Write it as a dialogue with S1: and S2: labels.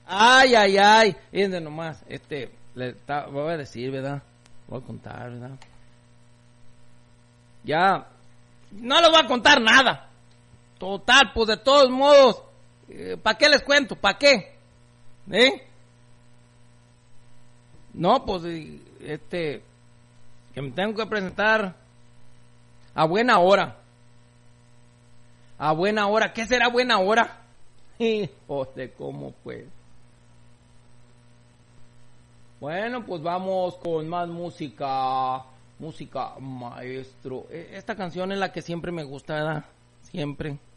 S1: Ay, fíjense nomás, voy a decir, ¿verdad? Voy a contar, ¿verdad? Ya, no les voy a contar nada. Total, pues de todos modos, ¿para qué les cuento? ¿Para qué? No, pues, que me tengo que presentar a buena hora. A buena hora, ¿qué será buena hora? Hijo de cómo pues. Bueno, pues vamos con más música. Música, maestro. Esta canción es la que siempre me gusta, ¿verdad? Siempre.